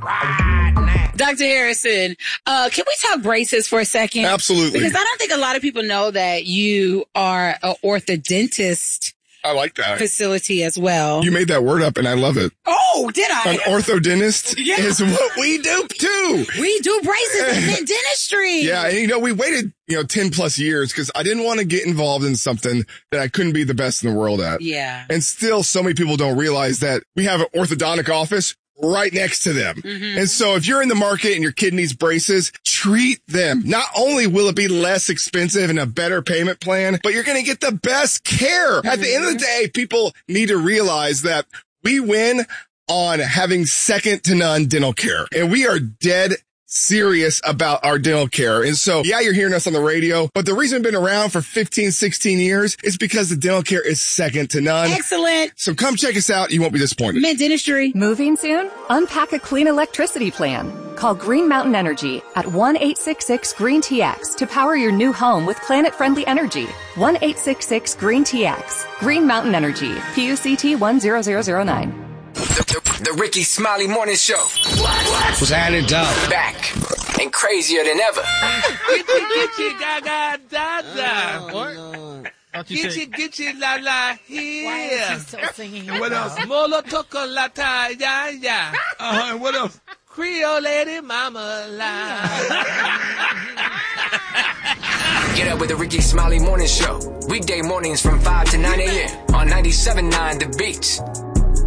right now. Dr. Harrison, can we talk braces for a second? Absolutely. Because I don't think a lot of people know that you are an orthodontist. I like that. Facility as well. You made that word up and I love it. Oh, did I? An orthodontist is what we do too. We do braces in dentistry. Yeah. And we waited, 10 plus years because I didn't want to get involved in something that I couldn't be the best in the world at. Yeah. And still so many people don't realize that we have an orthodontic office right next to them. Mm-hmm. And so if you're in the market and your kid needs braces, treat them. Not only will it be less expensive and a better payment plan, but you're going to get the best care. Mm-hmm. At the end of the day, people need to realize that we win on having second to none dental care. And we are dead serious about our dental care. And so, you're hearing us on the radio, but the reason we've been around for 15, 16 years is because the dental care is second to none. Excellent. So come check us out. You won't be disappointed. Mint Dentistry. Moving soon? Unpack a clean electricity plan. Call Green Mountain Energy at 1-866-GREEN-TX to power your new home with planet-friendly energy. 1-866-GREEN-TX. Green Mountain Energy. PUCT 10009. The Ricky Smiley Morning Show. What's happening, dog? Back and crazier than ever. Get gaga, da, da. What? Get you, la, la, here. Why is he still singing? And what else? Molo chocolata, ya, ya. And what else? Creole lady mama, la. Get up with the Ricky Smiley Morning Show. Weekday mornings from 5 to 9 a.m. on 97.9 The Beat.